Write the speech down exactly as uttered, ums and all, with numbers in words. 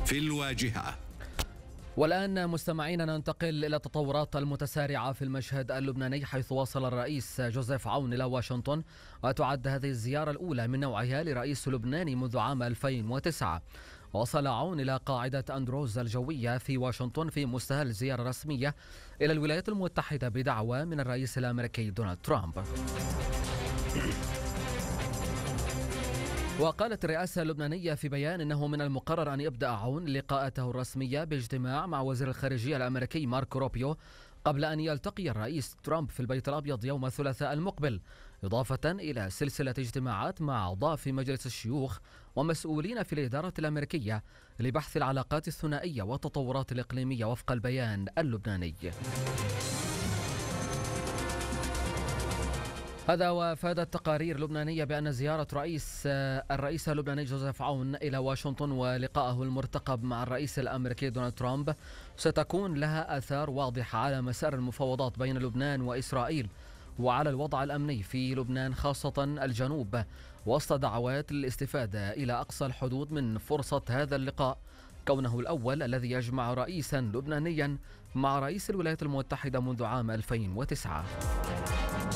في الواجهة. والآن مستمعين ننتقل إلى التطورات المتسارعة في المشهد اللبناني، حيث وصل الرئيس جوزيف عون إلى واشنطن، وتعد هذه الزيارة الأولى من نوعها لرئيس لبنان منذ عام ألفين وتسعة. وصل عون إلى قاعدة أندروز الجوية في واشنطن في مستهل زيارة رسمية إلى الولايات المتحدة بدعوة من الرئيس الأمريكي دونالد ترامب. وقالت الرئاسة اللبنانية في بيان إنه من المقرر أن يبدأ عون لقاءته الرسمية باجتماع مع وزير الخارجية الأمريكي ماركو روبيو قبل أن يلتقي الرئيس ترامب في البيت الأبيض يوم الثلاثاء المقبل، إضافة إلى سلسلة اجتماعات مع أعضاء في مجلس الشيوخ ومسؤولين في الإدارة الأمريكية لبحث العلاقات الثنائية والتطورات الإقليمية وفق البيان اللبناني. هذا وافادت تقارير لبنانية بأن زيارة رئيس الرئيس اللبناني جوزيف عون إلى واشنطن ولقائه المرتقب مع الرئيس الأمريكي دونالد ترامب ستكون لها آثار واضحة على مسار المفاوضات بين لبنان وإسرائيل وعلى الوضع الأمني في لبنان خاصة الجنوب، وسط دعوات للاستفادة إلى أقصى الحدود من فرصة هذا اللقاء، كونه الأول الذي يجمع رئيسا لبنانيا مع رئيس الولايات المتحدة منذ عام ألفين وتسعة.